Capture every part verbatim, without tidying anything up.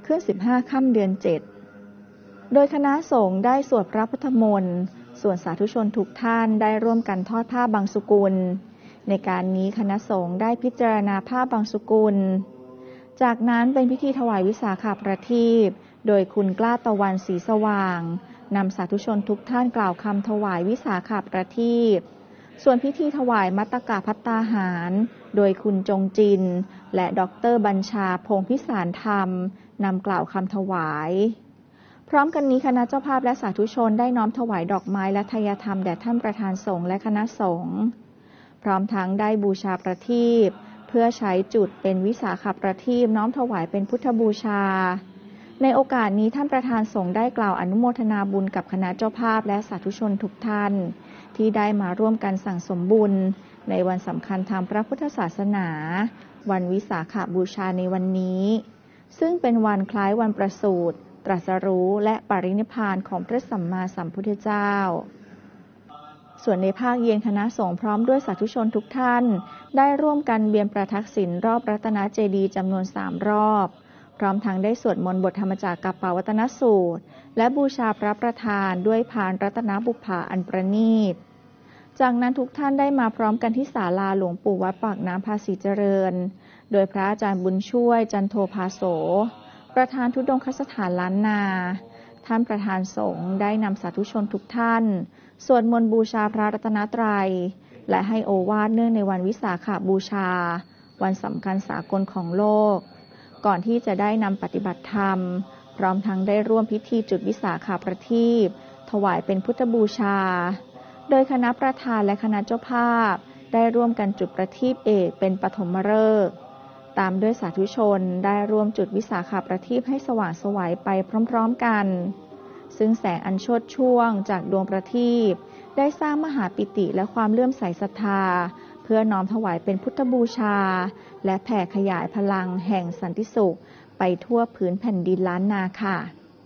ขึ้นสิบห้าค่ำเดือนเจ็ดโดยคณะสงฆ์ได้สวดพระพุทธมนต์ส่วนสาธุชนทุกท่านได้ร่วมกันทอดผ้าบางสุกุลในการนี้คณะสงฆ์ได้พิจารณาผ้าบางสุกุลจากนั้นเป็นพิธีถวายวิสาขประทีปโดยคุณกล้าตะวันสีสว่างนำสาธุชนทุกท่านกล่าวคำถวายวิสาขประทีปส่วนพิธีถวายมัตตกภัตตาหารโดยคุณจงจินและดร.บัญชาพงษ์พิสารธรรมนำกล่าวคำถวายพร้อมกันนี้คณะเจ้าภาพและสาธุชนได้น้อมถวายดอกไม้และทายธรรมแด่ท่านประธานสงฆ์และคณะสงฆ์พร้อมทั้งได้บูชาประทีปเพื่อใช้จุดเป็นวิสาขประทีปน้อมถวายเป็นพุทธบูชาในโอกาสนี้ท่านประธานสงฆ์ได้กล่าวอนุโมทนาบุญกับคณะเจ้าภาพและสาธุชนทุกท่านที่ได้มาร่วมกันสั่งสมบุญในวันสำคัญทางพระพุทธศาสนาวันวิสาขบูชาในวันนี้ซึ่งเป็นวันคล้ายวันประสูติตรัสรู้และปรินิพพานของพระสัมมาสัมพุทธเจ้าส่วนในภาคเย็นคณะสงฆ์พร้อมด้วยสาธุชนทุกท่านได้ร่วมกันเวียนประทักษิณรอบรัตนเจดีย์จำนวนสามรอบพร้อมทั้งได้สวดมนต์บทธรรมจักรกัปปวัตนสูตรและบูชาพระประธานด้วยพานรัตนบุปผาอันประณีตจากนั้นทุกท่านได้มาพร้อมกันที่ศาลาหลวงปู่วัดปากน้ำภาษีเจริญโดยพระอาจารย์บุญช่วยจันโทภาโสประธานธุดงคสถานล้านนาท่านประธานสงฆ์ได้นำสาธุชนทุกท่านสวดมนต์บูชาพระรัตนตรัยและให้โอวาทเนื่องในวันวิสาขบูชาวันสำคัญสากลของโลกก่อนที่จะได้นำปฏิบัติธรรมพร้อมทั้งได้ร่วมพิธีจุดวิสาขประทีปถวายเป็นพุทธบูชาโดยคณะประธานและคณะเจ้าภาพได้ร่วมกันจุดประทีปเอกเป็นปฐมฤกษ์ตามด้วยสาธุชนได้ร่วมจุดวิสาขประทีปให้สว่างไสวไปพร้อมๆกันซึ่งแสงอันโชติช่วงจากดวงประทีปได้สร้างมหาปิติและความเลื่อมใสศรัทธาเพื่อน้อมถวายเป็นพุทธบูชาและแผ่ขยายพลังแห่งสันติสุขไปทั่วพื้นแผ่นดินล้านนาค่ะ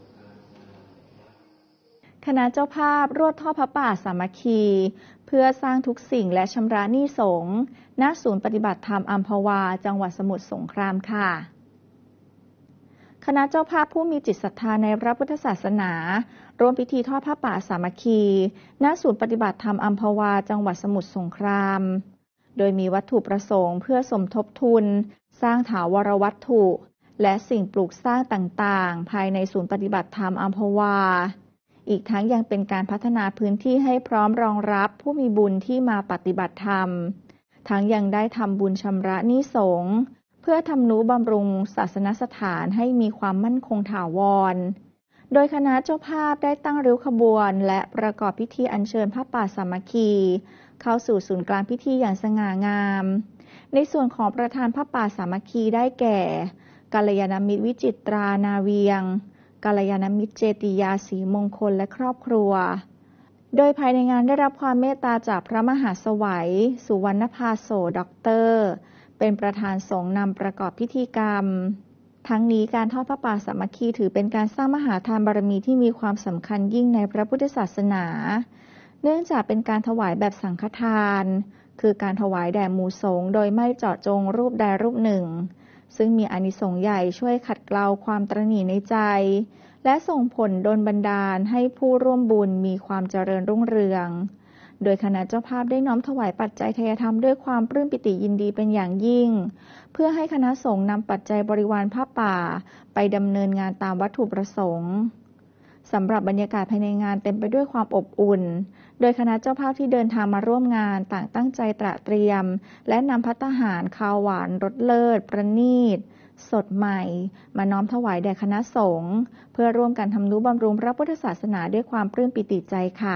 คณะเจ้าภาพรวดทอดพระป่าสามัคคีเพื่อสร้างทุกสิ่งและชำระหนี้สงฆ์ณศูนย์ปฏิบัติธรรมอัมพวาจังหวัดสมุทรสงครามค่ะคณะเจ้าภาพผู้มีจิตศรัทธาในพระพุทธศาสนาร่วมพิธีทอดผ้าป่าสามัคคีณศูนย์ปฏิบัติธรรมอัมพวาจังหวัดสมุทรสงครามโดยมีวัตถุประสงค์เพื่อสมทบทุนสร้างถาวรวัตถุและสิ่งปลูกสร้างต่างๆภายในศูนย์ปฏิบัติธรรมอัมพวาอีกทั้งยังเป็นการพัฒนาพื้นที่ให้พร้อมรองรับผู้มีบุญที่มาปฏิบัติธรรมทั้งยังได้ทำบุญชำระหนี้สงฆ์เพื่อทำนุบำรุงศาสนสถานให้มีความมั่นคงถาวรโดยคณะเจ้าภาพได้ตั้งริ้วขบวนและประกอบพิธีอัญเชิญผ้าป่าสามัคคีเข้าสู่ศูนย์กลางพิธีอย่างสง่างามในส่วนของประธานผ้าป่าสามัคคีได้แก่กัลยาณมิตรวิจิตรานาเวียงกัลยาณมิตรเจติยาศรีมงคลและครอบครัวโดยภายในงานได้รับความเมตตาจากพระมหาสวัยสุวรรณภาโสด็อกเตอร์เป็นประธานสงฆ์นำประกอบพิธีกรรมทั้งนี้การทอดผ้าป่าสามัคคีถือเป็นการสร้างมหาทานบารมีที่มีความสำคัญยิ่งในพระพุทธศาสนาเนื่องจากเป็นการถวายแบบสังฆทานคือการถวายแด่หมู่สงฆ์โดยไม่เจาะจงรูปใดรูปหนึ่งซึ่งมีอานิสงส์ใหญ่ช่วยขัดเกลาความตระหนี่ในใจและส่งผลดลบันดาลให้ผู้ร่วมบุญมีความเจริญรุ่งเรืองโดยคณะเจ้าภาพได้น้อมถวายปัจจัยทายธรรมด้วยความปลื้มปิติยินดีเป็นอย่างยิ่งเพื่อให้คณะสงฆ์นำปัจจัยบริวารผ้าป่าไปดำเนินงานตามวัตถุประสงค์สำหรับบรรยากาศภายในงานเต็มไปด้วยความอบอุ่นโดยคณะเจ้าภาพที่เดินทางมาร่วมงานต่างตั้งใจตระเตรียมและนำภัตตาหารข้าวหวานรสเลิศประณีตสดใหม่มาน้อมถวายแด่คณะสงฆ์เพื่อร่วมกันทำนุบำรุงพระพุทธศาสนาด้วยความปลื้มปิติใจค่ะ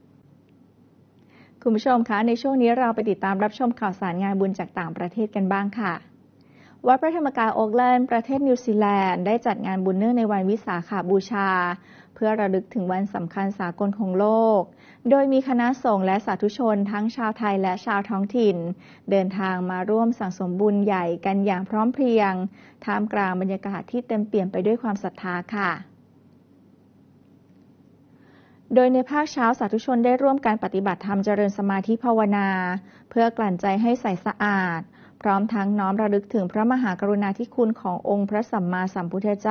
คุณผู้ชมคะในช่วงนี้เราไปติดตามรับชมข่าวสารงานบุญจากต่างประเทศกันบ้างค่ะวัดพระธรรมกายโอ๊คแลนด์ประเทศนิวซีแลนด์ได้จัดงานบุญเนื่องในวันวิสาขบูชาเพื่อระลึกถึงวันสำคัญสากลของโลกโดยมีคณะสงฆ์และสาธุชนทั้งชาวไทยและชาวท้องถิ่นเดินทางมาร่วมสั่งสมบุญใหญ่กันอย่างพร้อมเพรียงท่ามกลางบรรยากาศที่เต็มเปี่ยมไปด้วยความศรัทธาค่ะโดยในภาคเช้าสาธุชนได้ร่วมการปฏิบัติธรรมเจริญสมาธิภาวนาเพื่อกลั่นใจให้ใสสะอาดพร้อมทั้งน้อมระลึกถึงพระมหากรุณาธิคุณขององค์พระสัมมาสัมพุทธเจ้า